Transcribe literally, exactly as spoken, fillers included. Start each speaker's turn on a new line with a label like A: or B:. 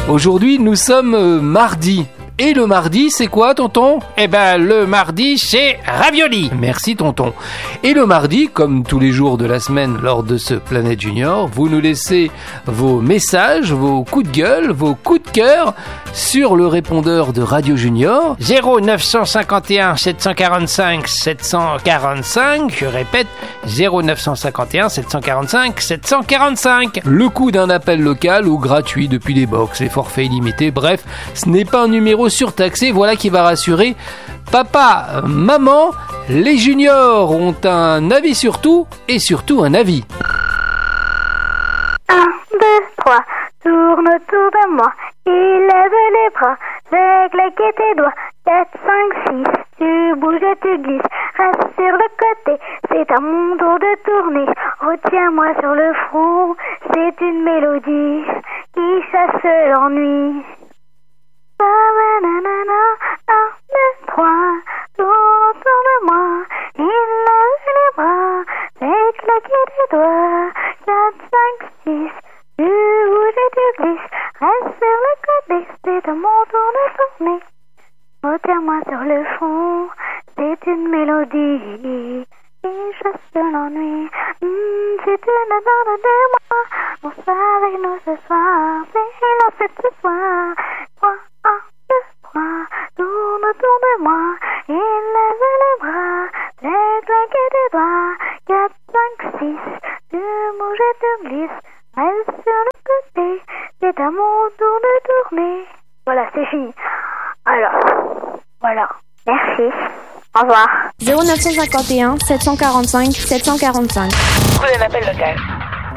A: Aujourd'hui, nous sommes euh, mardi. Et le mardi, c'est quoi, tonton ?
B: Eh ben, le mardi, c'est ravioli.
A: Merci, tonton. Et le mardi, comme tous les jours de la semaine lors de ce Planète Junior, vous nous laissez vos messages, vos coups de gueule, vos coups de cœur sur le répondeur de Radio Junior.
B: zéro neuf cent cinquante et un sept cent quarante-cinq sept cent quarante-cinq. Je répète, zéro neuf cent cinquante et un sept cent quarante-cinq sept cent quarante-cinq.
A: Le coût d'un appel local ou gratuit depuis les box, les forfaits illimités, bref, ce n'est pas un numéro surtaxé, voilà qui va rassurer papa, maman. Les juniors ont un avis sur tout et surtout un avis.
C: un, deux, trois, tourne autour de moi, il lève les bras, fais claquer tes doigts, quatre, cinq, six, tu bouges et tu glisses, reste sur le côté, c'est à mon tour de tourner, retiens-moi sur le front, c'est une mélodie qui chasse l'ennui. un, deux, trois, tourne autour de moi, il lève les bras, fais claquer tes doigts, quatre, cinq, six, tu bouges et tu glisses, reste sur le côté, c'est à mon tour de tourner, retiens-moi sur le front, c'est une mélodie qui chasse l'ennui. Mmh, si tu ne donnes de moi, on sera avec nous ce soir, c'est la fête ce soir. Trois, un, deux, trois, tourne autour de moi, il lève les bras, fais claquer tes doigts, quatre, cinq, six, tu bouges et tu glisses, reste sur le côté, c'est à mon tour de tourner. Voilà, c'est fini. Alors, voilà, merci. Au revoir.
D: zéro neuf cent cinquante et un sept cent quarante-cinq sept cent quarante-cinq.
E: Prenez l'appel local.